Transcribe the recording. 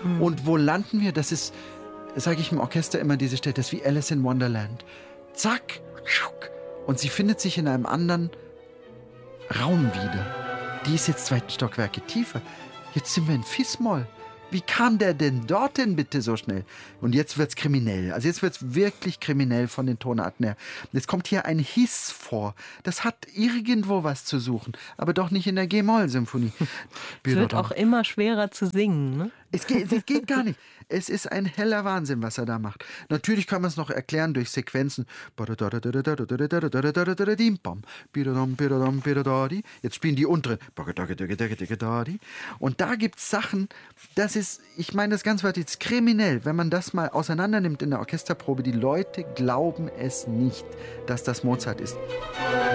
Und wo landen wir? Das ist, sage ich im Orchester immer diese Stelle, das ist wie Alice in Wonderland. Zack, und sie findet sich in einem anderen Raum wieder. Die ist jetzt 2 Stockwerke tiefer. Jetzt sind wir in Fis-Moll. Wie kam der denn dorthin bitte so schnell? Und jetzt wird's kriminell. Also jetzt wird's wirklich kriminell von den Tonarten her. Jetzt kommt hier ein Hiss vor. Das hat irgendwo was zu suchen, aber doch nicht in der G-Moll-Symphonie. Es wird auch immer schwerer zu singen, ne? Es geht gar nicht. Es ist ein heller Wahnsinn, was er da macht. Natürlich kann man es noch erklären durch Sequenzen. Jetzt spielen die unteren. Und da gibt es Sachen, das ist, ich meine, das Ganze wird jetzt kriminell, wenn man das mal auseinander nimmt in der Orchesterprobe. Die Leute glauben es nicht, dass das Mozart ist.